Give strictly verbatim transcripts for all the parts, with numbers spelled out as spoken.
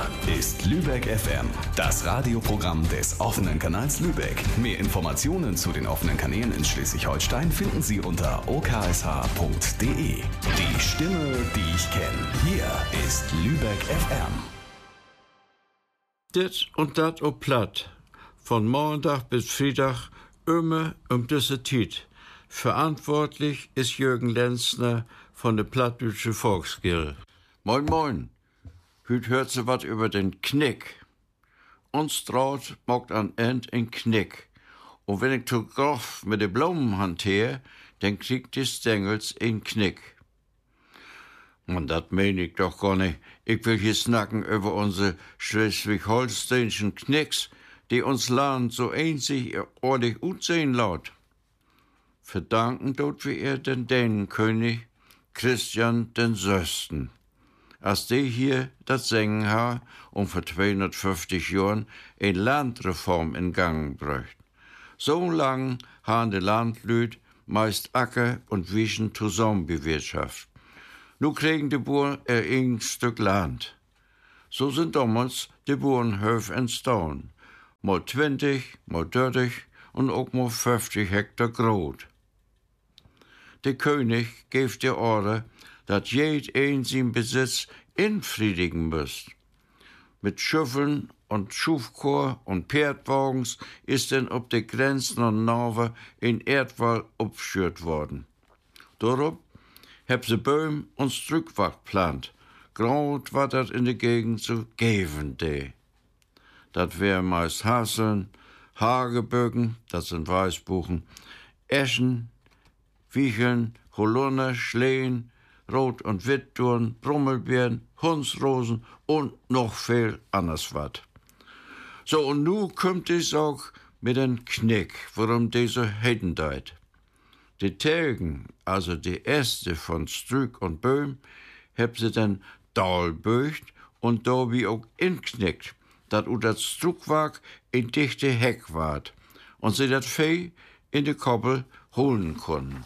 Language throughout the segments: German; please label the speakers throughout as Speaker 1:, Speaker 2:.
Speaker 1: ist Lübeck F M, das Radioprogramm des offenen Kanals Lübeck. Mehr Informationen zu den offenen Kanälen in Schleswig-Holstein finden Sie unter o k s h punkt d e. Die Stimme, die ich kenne. Hier ist Lübeck F M.
Speaker 2: Dit und dat op Platt. Von Montag bis Freitag immer um diese Zeit. Verantwortlich ist Jürgen Lenzner von der Plattdeutsche Volksgilde.
Speaker 3: Moin, moin. Hüt hört se wat über den Knick. Uns traut mogt an End ein Knick. Und wenn ich zu grof mit de Blumen hanteer, dann kriegt die Stängels ein Knick. Und dat mein ich doch gar nicht. Ich will hier snacken über unsere schleswig-holsteinischen Knicks, die uns Land so einzigartig aussehen laut. Verdanken tut wir ihr den Dänenkönig Christian den Sösten. Als die hier dat Singen ha, um vor zweihundertfünfzig Jahren ein Landreform in Gang bräucht. So lang haben die Landlüd meist Acker und Wiechen zusammen bewirtschaftet. Nu kriegen die Bauern ein Stück Land. So sind damals die Bauernhöfe entstanden. Mal zwanzig, mal dreißig und auch mal fünfzig Hektar groß. Der König gibt die Order, dass jed ein seinen Besitz infriedigen müsst. Mit Schüffeln und Schufchor und Pferdwagens ist denn ob die Grenzen und Norwe in Erdwall abgeschürt worden. Darauf hab sie Böhm und Strückwach plant. Grot war dat in der Gegend zu geben, de. Dat wär meist Hasseln, Hagebögen, das sind Weißbuchen, Eschen, Wiecheln, Holunder, Schlehen, Rot- und Wittdorn, Brummelbeeren, Hundsrosen und noch viel anders wat. So, und nu kommt es auch mit den Knick, worum diese heden deit. Die Telgen, also die Äste von Strück und Böhm, heb sie dann dahlböcht und da wie auch inknickt, dat u dat Struckwag in dichte Heck ward und sie dat Vieh in de Koppel holen konnten.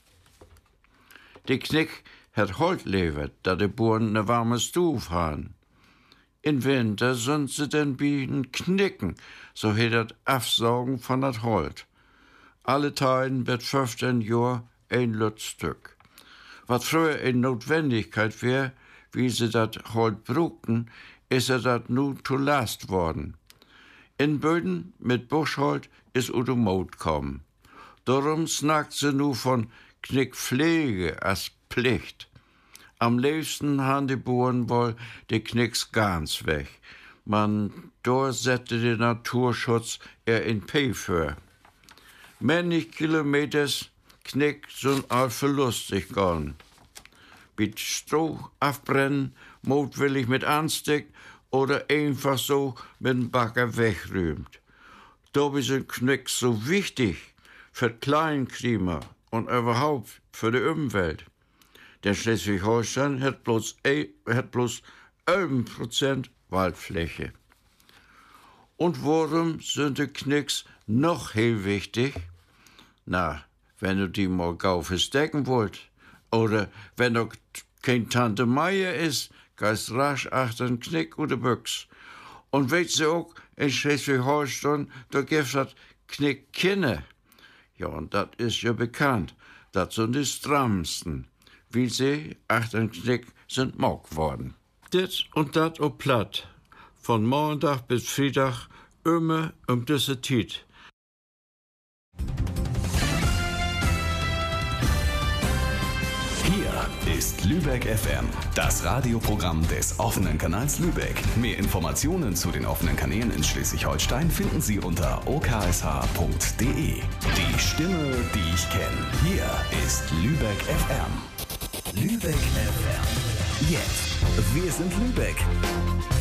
Speaker 3: Die Knick hat Holt levert, da de Buren ne warme Stuf han. In Winter sind sie denn bieten Knicken, so he dat Afsaugen von dat Holt. Alle Teilen wird fünfzehn Jahr ein Lützstück. Was früher in Notwendigkeit wär, wie sie dat Holt brugten, ist er dat nu zu Last worden. In Böden mit Buschholt ist Udo Mot kommen. Darum snackt sie nu von Knickpflege als Pflicht. Am liebsten han die Bauern wohl die Knicks ganz weg. Man dort setzte der Naturschutz er in P für. Männlich Kilometers Knick sind all verlustig gone. Mit Stroh abbrennen, mutwillig mit Anstieg oder einfach so mit dem Bagger wegrühmt. Dabei sind Knicks so wichtig für Kleinklima und überhaupt für die Umwelt. Denn Schleswig-Holstein hat bloß, hat bloß elf Prozent Waldfläche. Und warum sind die Knicks noch heel wichtig? Na, wenn du die mal gau verstecken wollt, oder wenn du kein Tante Meier ist, gehst rasch achter den Knick oder Büchs. Und weißt du auch, in Schleswig-Holstein, da gibt's das Knick Kinne. Ja, und das ist ja bekannt. Das sind die strammsten, wie sie achter den Knick sind mock worden.
Speaker 2: Dit und dat op Platt. Von Montag bis Freitag immer um diese Zeit.
Speaker 1: Hier ist Lübeck F M, das Radioprogramm des offenen Kanals Lübeck. Mehr Informationen zu den offenen Kanälen in Schleswig-Holstein finden Sie unter o k s h punkt d e. Die Stimme, die ich kenne. Hier ist Lübeck F M. Lübeck F M. Jetzt. Wir sind Lübeck.